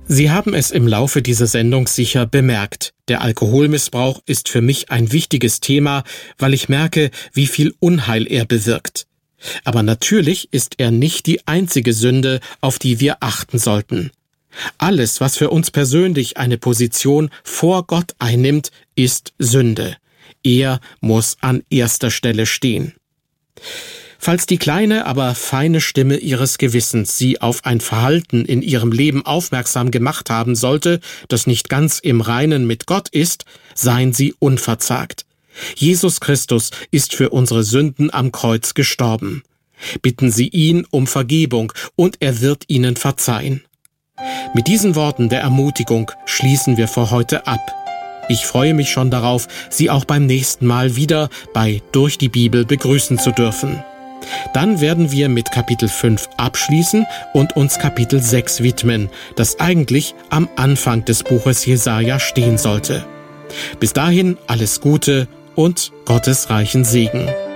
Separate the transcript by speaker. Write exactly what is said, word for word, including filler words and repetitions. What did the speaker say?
Speaker 1: Sie haben es im Laufe dieser Sendung sicher bemerkt. Der Alkoholmissbrauch ist für mich ein wichtiges Thema, weil ich merke, wie viel Unheil er bewirkt. Aber natürlich ist er nicht die einzige Sünde, auf die wir achten sollten. Alles, was für uns persönlich eine Position vor Gott einnimmt, ist Sünde. Er muss an erster Stelle stehen. Falls die kleine, aber feine Stimme Ihres Gewissens Sie auf ein Verhalten in Ihrem Leben aufmerksam gemacht haben sollte, das nicht ganz im Reinen mit Gott ist, seien Sie unverzagt. Jesus Christus ist für unsere Sünden am Kreuz gestorben. Bitten Sie ihn um Vergebung und er wird Ihnen verzeihen. Mit diesen Worten der Ermutigung schließen wir für heute ab. Ich freue mich schon darauf, Sie auch beim nächsten Mal wieder bei Durch die Bibel begrüßen zu dürfen. Dann werden wir mit Kapitel fünf abschließen und uns Kapitel sechs widmen, das eigentlich am Anfang des Buches Jesaja stehen sollte. Bis dahin alles Gute und Gottes reichen Segen.